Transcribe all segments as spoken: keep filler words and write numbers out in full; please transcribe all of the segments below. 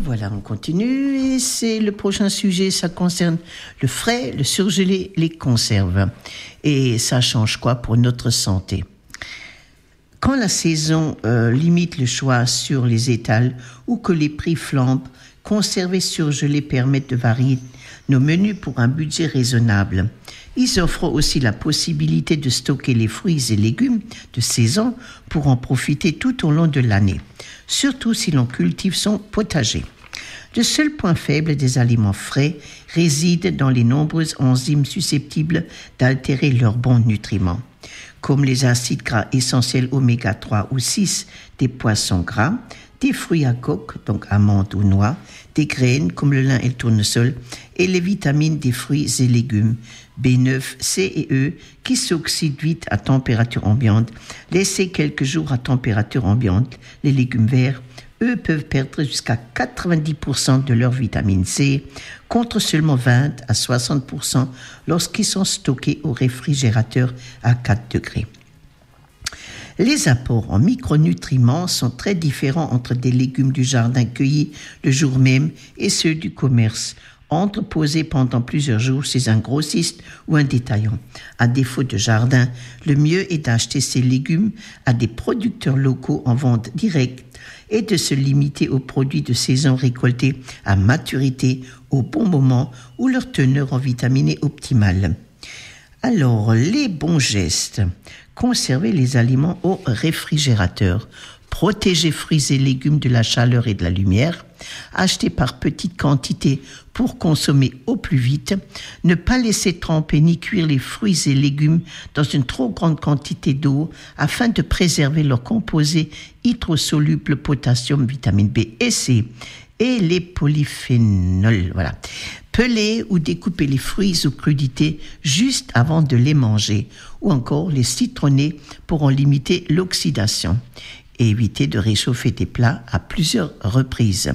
voilà, on continue. Et c'est le prochain sujet, ça concerne le frais, le surgelé, les conserves. Et ça change quoi pour notre santé? Quand la saison euh, limite le choix sur les étals ou que les prix flambent, conserver surgelés permettent de varier nos menus pour un budget raisonnable. Ils offrent aussi la possibilité de stocker les fruits et légumes de saison pour en profiter tout au long de l'année, surtout si l'on cultive son potager. Le seul point faible des aliments frais réside dans les nombreuses enzymes susceptibles d'altérer leurs bons nutriments, comme les acides gras essentiels oméga trois ou six des poissons gras, des fruits à coque, donc amandes ou noix, des graines comme le lin et le tournesol, et les vitamines des fruits et légumes, B neuf, C et E, qui s'oxydent vite à température ambiante. Laissés quelques jours à température ambiante, les légumes verts, eux, peuvent perdre jusqu'à quatre-vingt-dix pour cent de leur vitamine C, contre seulement vingt à soixante pour cent lorsqu'ils sont stockés au réfrigérateur à quatre degrés. Les apports en micronutriments sont très différents entre des légumes du jardin cueillis le jour même et ceux du commerce, entreposés pendant plusieurs jours chez un grossiste ou un détaillant. À défaut de jardin, le mieux est d'acheter ces légumes à des producteurs locaux en vente directe et de se limiter aux produits de saison récoltés à maturité au bon moment où leur teneur en vitamines est optimale. Alors, les bons gestes. Conserver les aliments au réfrigérateur. Protéger fruits et légumes de la chaleur et de la lumière. Acheter par petites quantités pour consommer au plus vite. Ne pas laisser tremper ni cuire les fruits et légumes dans une trop grande quantité d'eau afin de préserver leurs composés hydrosolubles potassium, vitamine B et C et les polyphénols. Voilà. Peler ou découper les fruits ou crudités juste avant de les manger, ou encore les citronner pour en limiter l'oxydation et éviter de réchauffer des plats à plusieurs reprises.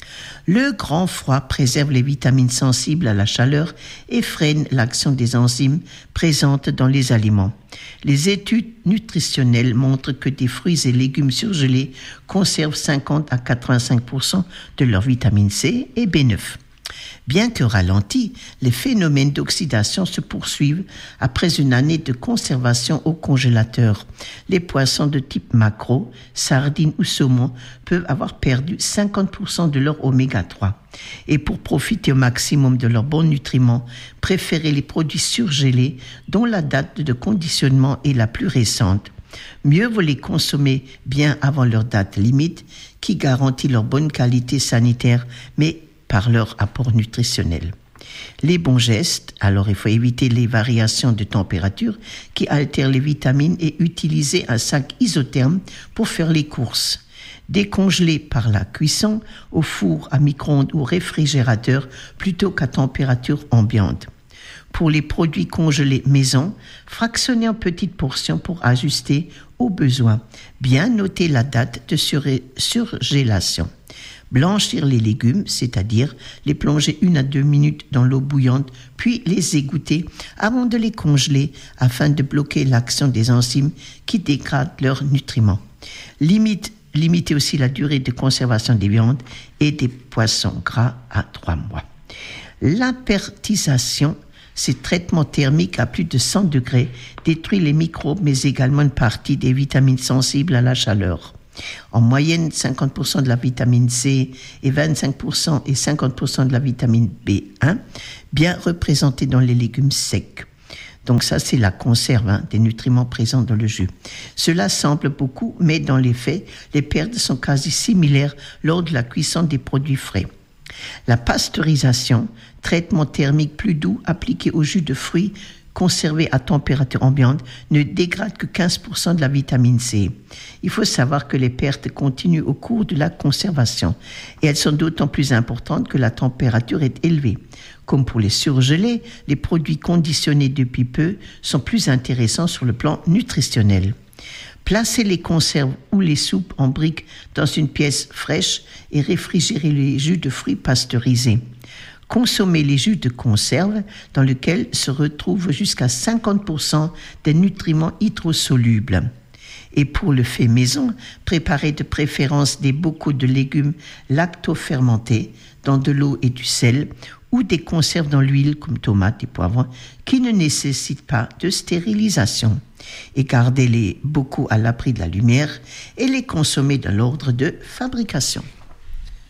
Le grand froid préserve les vitamines sensibles à la chaleur et freine l'action des enzymes présentes dans les aliments. Les études nutritionnelles montrent que des fruits et légumes surgelés conservent cinquante à quatre-vingt-cinq pour cent de leur vitamine C et B neuf. Bien que ralentis, les phénomènes d'oxydation se poursuivent après une année de conservation au congélateur. Les poissons de type maquereau, sardines ou saumon peuvent avoir perdu cinquante pour cent de leur oméga trois. Et pour profiter au maximum de leurs bons nutriments, préférez les produits surgelés dont la date de conditionnement est la plus récente. Mieux vaut les consommer bien avant leur date limite, qui garantit leur bonne qualité sanitaire, mais par leur apport nutritionnel. Les bons gestes, alors il faut éviter les variations de température qui altèrent les vitamines et utiliser un sac isotherme pour faire les courses. Décongeler par la cuisson au four à micro-ondes ou réfrigérateur plutôt qu'à température ambiante. Pour les produits congelés maison, fractionnez en petites portions pour ajuster aux besoins. Bien noter la date de sur- surgélation. Blanchir les légumes, c'est-à-dire les plonger une à deux minutes dans l'eau bouillante, puis les égoutter avant de les congeler afin de bloquer l'action des enzymes qui dégradent leurs nutriments. Limite, limitez aussi la durée de conservation des viandes et des poissons gras à trois mois. L'impertisation, ces traitements thermiques à plus de cent degrés détruisent les microbes mais également une partie des vitamines sensibles à la chaleur. En moyenne, cinquante pour cent de la vitamine C et vingt-cinq pour cent et cinquante pour cent de la vitamine B un, bien représentées dans les légumes secs. Donc ça, c'est la conserve hein, des nutriments présents dans le jus. Cela semble beaucoup, mais dans les faits, les pertes sont quasi similaires lors de la cuisson des produits frais. La pasteurisation, traitement thermique plus doux appliqué au jus de fruits conservé à température ambiante, ne dégrade que quinze pour cent de la vitamine C. Il faut savoir que les pertes continuent au cours de la conservation et elles sont d'autant plus importantes que la température est élevée. Comme pour les surgelés, les produits conditionnés depuis peu sont plus intéressants sur le plan nutritionnel. Placez les conserves ou les soupes en briques dans une pièce fraîche et réfrigérez les jus de fruits pasteurisés. Consommez les jus de conserve dans lesquels se retrouvent jusqu'à cinquante pour cent des nutriments hydrosolubles. Et pour le fait maison, préparez de préférence des bocaux de légumes lacto-fermentés dans de l'eau et du sel ou des conserves dans l'huile comme tomates et poivrons qui ne nécessitent pas de stérilisation. Et gardez les bocaux à l'abri de la lumière et les consommer dans l'ordre de fabrication.